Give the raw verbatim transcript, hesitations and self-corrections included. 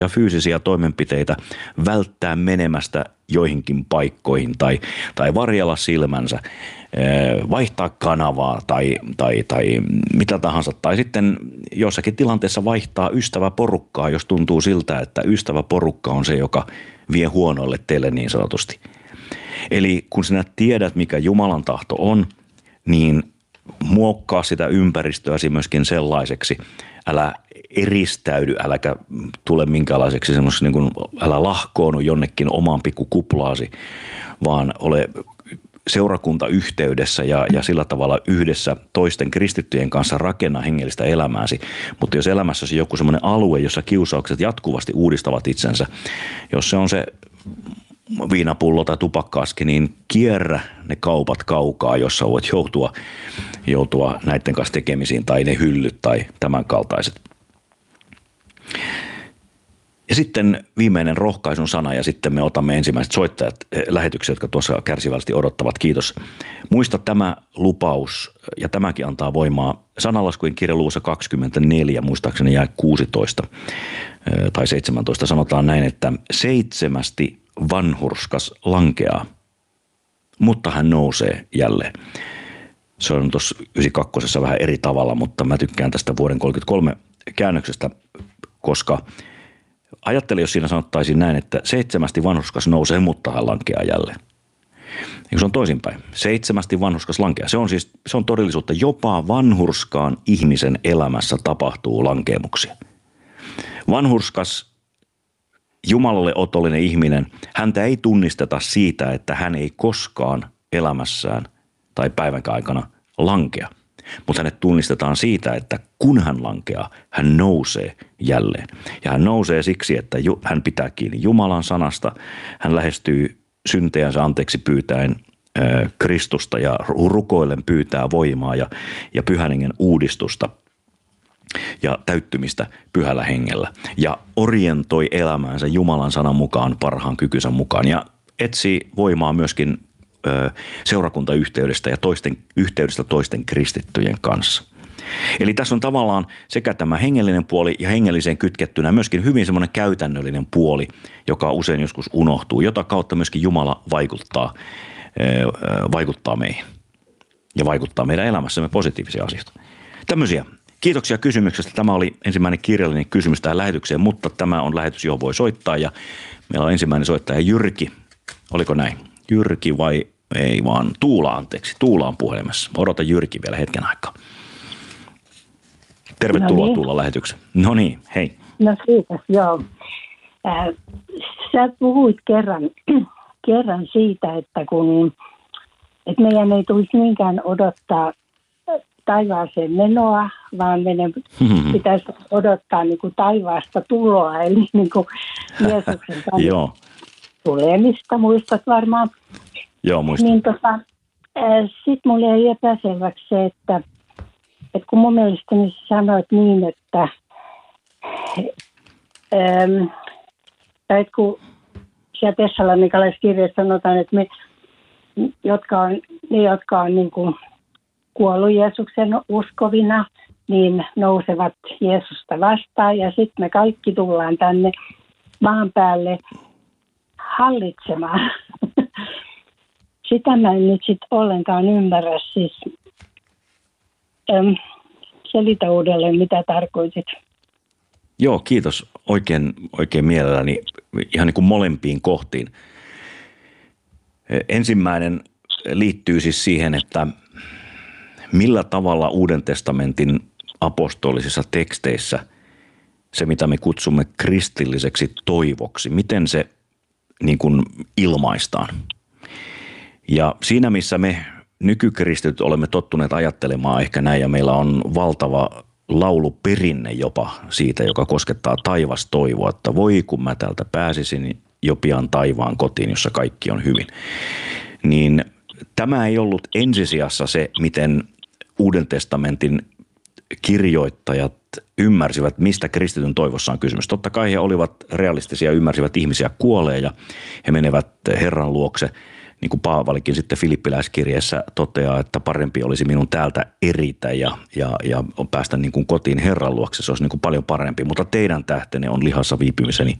ja fyysisiä toimenpiteitä välttää menemästä joihinkin paikkoihin tai, tai varjella silmänsä, vaihtaa kanavaa tai, tai, tai mitä tahansa. Tai sitten jossakin tilanteessa vaihtaa ystäväporukkaa, jos tuntuu siltä, että ystäväporukka on se, joka vie huonoille teille niin sanotusti. Eli kun sinä tiedät, mikä Jumalan tahto on, niin muokkaa sitä ympäristöäsi myöskin sellaiseksi. Älä eristäydy, äläkä tule minkälaiseksi semmoisessa, niin kuin, älä lahkoonu jonnekin omaan pikkukuplaasi, vaan ole seurakuntayhteydessä ja, ja sillä tavalla yhdessä toisten kristittyjen kanssa rakenna hengellistä elämääsi. Mutta jos elämässäsi joku semmoinen alue, jossa kiusaukset jatkuvasti uudistavat itsensä, jos se on se viinapullo tai tupakkaaski, niin kierrä ne kaupat kaukaa, jossa voit joutua, joutua näiden kanssa tekemisiin tai ne hyllyt tai tämän kaltaiset. Ja sitten viimeinen rohkaisun sana ja sitten me otamme ensimmäiset soittajat lähetyksiä, jotka tuossa kärsivällisesti odottavat. Kiitos. Muista tämä lupaus ja tämäkin antaa voimaa. Sananlaskujen kirja luvussa kaksikymmentäneljä, muistaakseni jää kuusitoista tai seitsemäntoista, sanotaan näin, että seitsemästi vanhurskas lankeaa, mutta hän nousee jälleen. Se on tuossa yhdeksänkymmentäkaksi vähän eri tavalla, mutta mä tykkään tästä vuoden kolmekymmentäkolme käännöksestä, koska ajattelin, jos siinä sanottaisiin näin, että seitsemästi vanhurskas nousee, mutta hän lankeaa jälleen. Ja se on toisinpäin. Seitsemästi vanhurskas lankeaa. Se on siis se on todellisuutta. Jopa vanhurskaan ihmisen elämässä tapahtuu lankeemuksia. Vanhurskas, Jumalalle otollinen ihminen, häntä ei tunnisteta siitä, että hän ei koskaan elämässään tai päivänkään aikana lankea. Mutta hänet tunnistetaan siitä, että kun hän lankeaa, hän nousee jälleen. Ja hän nousee siksi, että hän pitää kiinni Jumalan sanasta, hän lähestyy syntejänsä anteeksi pyytäen äh, Kristusta ja rukoillen pyytää voimaa ja, ja pyhän hengen uudistusta ja täyttymistä pyhällä hengellä. Ja orientoi elämäänsä Jumalan sanan mukaan parhaan kykynsä mukaan ja etsii voimaa myöskin seurakuntayhteydestä ja toisten, yhteydestä toisten kristittyjen kanssa. Eli tässä on tavallaan sekä tämä hengellinen puoli ja hengelliseen kytkettynä myöskin hyvin semmoinen käytännöllinen puoli, joka usein joskus unohtuu, jota kautta myöskin Jumala vaikuttaa, vaikuttaa meihin ja vaikuttaa meidän elämässämme positiivisia asioita. Tämmöisiä. Kiitoksia kysymyksestä. Tämä oli ensimmäinen kirjallinen kysymys tähän lähetykseen, mutta tämä on lähetys, johon voi soittaa ja meillä on ensimmäinen soittaja Jyrki. Oliko näin? Jyrki vai ei vaan Tuula, anteeksi. Tuula on puhelimessa. Odota Jyrki vielä hetken aikaa. Tervetuloa no niin. Tuula lähetykseen. No niin, hei. No siitä, joo. Äh, sä puhuit kerran, kerran siitä, että kun että meidän ei tulisi niinkään odottaa taivaaseen menoa, vaan meidän mm-hmm. pitäisi odottaa niin kuin taivaasta tuloa, eli niin kuin Jeesuksen Joo. tulemista, muistat varmaan. Joo, muistan. Niin tota, sitten mulle jäi epäselväksi se, että, että kun mun mielestäni sanoit niin, että, ähm, että kun siellä Tessalonikalaiskirjassa kirjassa sanotaan, että me, jotka on, ne, jotka on niin kuin kuollut Jeesuksen uskovina, niin nousevat Jeesusta vastaan ja sitten me kaikki tullaan tänne maan päälle hallitsemaan. Sitä mä en nyt sitten ollenkaan ymmärrä. Siis, äm, selitä uudelleen, mitä tarkoitit. Joo, kiitos. Oikein, oikein mielelläni ihan niin kuin molempiin kohtiin. Ensimmäinen liittyy siis siihen, että millä tavalla Uuden testamentin apostolisissa teksteissä se, mitä me kutsumme kristilliseksi toivoksi, miten se niin kuin ilmaistaan. Ja siinä, missä me nykykristityt olemme tottuneet ajattelemaan ehkä näin, ja meillä on valtava lauluperinne jopa siitä, joka koskettaa taivastoivoa, että voi kun mä täältä pääsisin jo pian taivaan kotiin, jossa kaikki on hyvin. Niin tämä ei ollut ensisijassa se, miten Uuden testamentin kirjoittajat ymmärsivät, mistä kristityn toivossa on kysymys. Totta kai he olivat realistisia, ymmärsivät ihmisiä kuolee ja he menevät Herran luokse, niin kuin Paavalikin sitten Filippiläiskirjeessä toteaa, että parempi olisi minun täältä eritä ja, ja, ja päästä niin kuin kotiin Herran luokse. Se olisi niin kuin paljon parempi, mutta teidän tähtenne on lihassa viipymiseni